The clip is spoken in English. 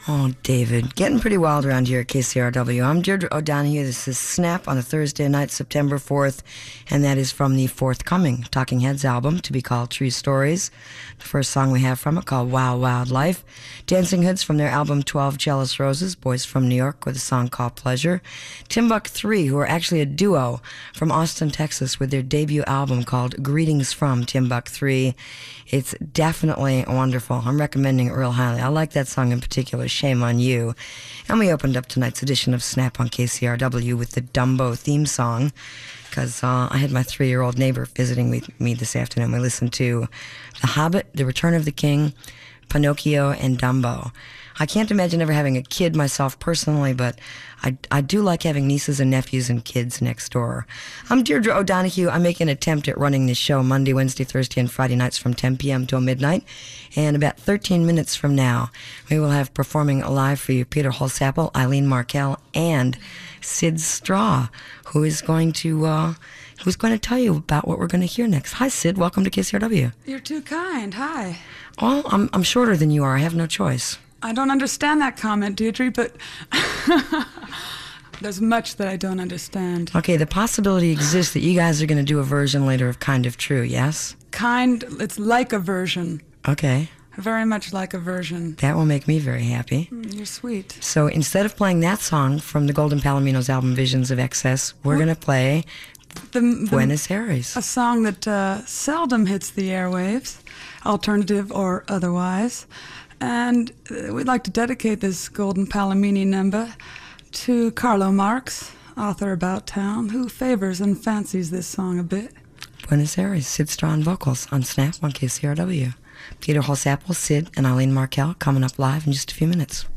Oh, David, getting pretty wild around here at KCRW. I'm Deirdre O'Donoghue. This is Snap on a Thursday night, September 4th, and that is from the forthcoming Talking Heads album, to be called True Stories. The first song we have from it, called Wild Wild Life. Dancing Hoods from their album 12 Jealous Roses, Boys from New York, with a song called Pleasure. Timbuk 3, who are actually a duo from Austin, Texas, with their debut album called Greetings from Timbuk 3. It's definitely wonderful. I'm recommending it real highly. I like that song in particular, Shame on You. And we opened up tonight's edition of Snap on KCRW with the Dumbo theme song, because I had my 3-year-old neighbor visiting with me this afternoon. We listened to The Hobbit, The Return of the King, Pinocchio, and Dumbo. I can't imagine ever having a kid myself personally, but I do like having nieces and nephews and kids next door. I'm Deirdre O'Donoghue. I make an attempt at running this show Monday, Wednesday, Thursday, and Friday nights from 10 p.m. till midnight. And about 13 minutes from now, we will have performing live for you Peter Holsapple, Eileen Markel, and Sid Straw, who's going to tell you about what we're going to hear next. Hi, Sid. Welcome to KCRW. You're too kind. Hi. Well, I'm shorter than you are. I have no choice. I don't understand that comment, Deirdre, but there's much that I don't understand. Okay, the possibility exists that you guys are going to do a version later of Kind of True, yes? It's like a version. Okay. Very much like a version. That will make me very happy. You're sweet. So instead of playing that song from the Golden Palominos album Visions of Excess, we're going to play Buenos Aires. A song that seldom hits the airwaves, alternative or otherwise. And we'd like to dedicate this Golden Palomini number to Carlo Marx, author About Town, who favors and fancies this song a bit. Buenos Aires, Sid Straw on vocals on Snap on KCRW. Peter Holsapple, Sid, and Eileen Markel coming up live in just a few minutes.